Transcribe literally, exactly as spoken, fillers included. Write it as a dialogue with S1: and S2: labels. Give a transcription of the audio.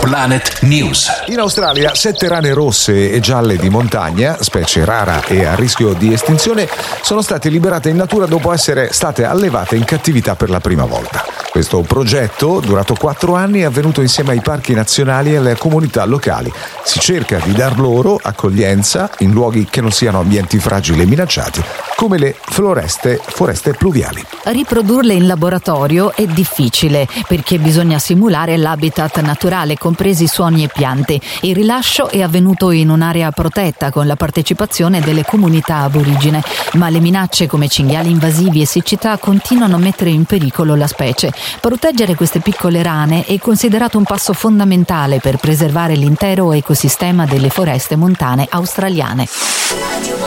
S1: Planet News.
S2: In Australia, sette rane rosse e gialle di montagna, specie rara e a rischio di estinzione, sono state liberate in natura dopo essere state allevate in cattività per la prima volta. Questo progetto, durato quattro anni, è avvenuto insieme ai parchi nazionali e alle comunità locali. Si cerca di dar loro accoglienza in luoghi che non siano ambienti fragili e minacciati, come le foreste, foreste pluviali.
S3: Riprodurle in laboratorio è difficile perché bisogna simulare l'habitat naturale, compresi suoni e piante. Il rilascio è avvenuto in un'area protetta con la partecipazione delle comunità aborigene, ma le minacce come cinghiali invasivi e siccità continuano a mettere in pericolo la specie. Proteggere queste piccole rane è considerato un passo fondamentale per preservare l'intero ecosistema delle foreste montane australiane.